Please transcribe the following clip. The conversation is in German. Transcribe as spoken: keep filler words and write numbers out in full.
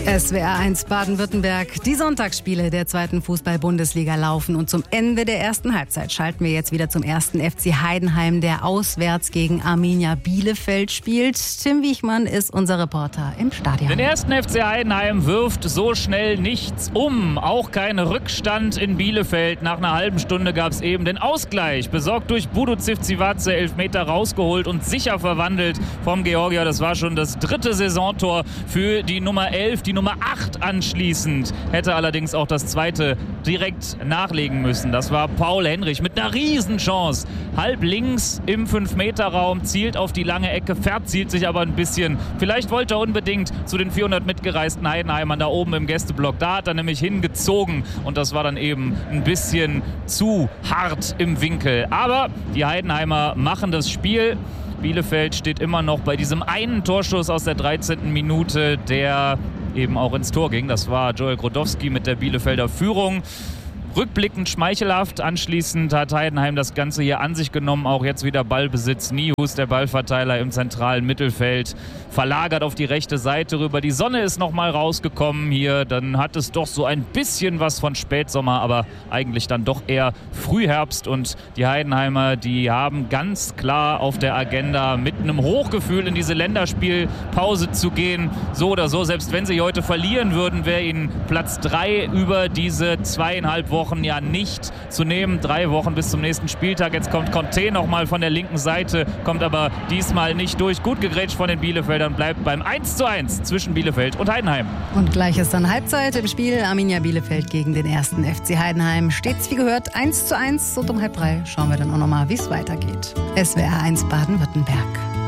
S W R eins Baden-Württemberg. Die Sonntagsspiele der zweiten Fußball-Bundesliga laufen und zum Ende der ersten Halbzeit schalten wir jetzt wieder zum ersten F C Heidenheim, der auswärts gegen Arminia Bielefeld spielt. Tim Wiechmann ist unser Reporter im Stadion. Den ersten F C Heidenheim wirft so schnell nichts um. Auch kein Rückstand in Bielefeld. Nach einer halben Stunde gab es eben den Ausgleich. Besorgt durch Budo Zivcivace, Elfmeter rausgeholt und sicher verwandelt vom Georgier. Das war schon das dritte Saisontor für die Nummer elf. Die Nummer acht anschließend hätte allerdings auch das zweite direkt nachlegen müssen. Das war Paul Henrich mit einer Riesenchance. Halb links im fünf Meter Raum, zielt auf die lange Ecke, verzielt sich aber ein bisschen. Vielleicht wollte er unbedingt zu den vierhundert mitgereisten Heidenheimern da oben im Gästeblock. Da hat er nämlich hingezogen und das war dann eben ein bisschen zu hart im Winkel. Aber die Heidenheimer machen das Spiel. Bielefeld steht immer noch bei diesem einen Torschuss aus der dreizehnten Minute, der eben auch ins Tor ging. Das war Joel Grodowski mit der Bielefelder Führung. Rückblickend schmeichelhaft. Anschließend hat Heidenheim das Ganze hier an sich genommen. Auch jetzt wieder Ballbesitz. Nihus, der Ballverteiler im zentralen Mittelfeld, verlagert auf die rechte Seite rüber. Die Sonne ist nochmal rausgekommen hier. Dann hat es doch so ein bisschen was von Spätsommer, aber eigentlich dann doch eher Frühherbst. Und die Heidenheimer, die haben ganz klar auf der Agenda, mit einem Hochgefühl in diese Länderspielpause zu gehen. So oder so, selbst wenn sie heute verlieren würden, wäre ihnen Platz drei über diese zweieinhalb Wochen ja nicht zu nehmen. Drei Wochen bis zum nächsten Spieltag. Jetzt kommt Conte nochmal von der linken Seite, kommt aber diesmal nicht durch. Gut gegrätscht von den Bielefeldern, bleibt beim eins zu eins zwischen Bielefeld und Heidenheim. Und gleich ist dann Halbzeit im Spiel. Arminia Bielefeld gegen den ersten F C Heidenheim. Steht's wie gehört eins zu eins und um halb drei schauen wir dann auch nochmal, wie es weitergeht. S W R eins Baden-Württemberg.